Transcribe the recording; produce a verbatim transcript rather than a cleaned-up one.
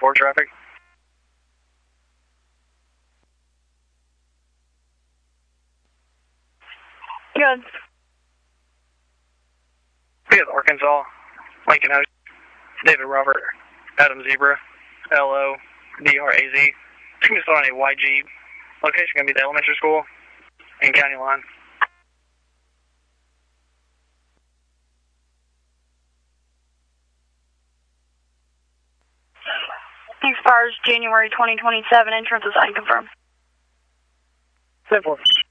four traffic. Good. We have Arkansas, Lincoln Ocean, David Robert, Adam Zebra, L O D R A Z. It's going to start on a Y G. Location going to be the elementary school and county line. Expires January twenty twenty-seven. Insurance is unconfirmed. ten four.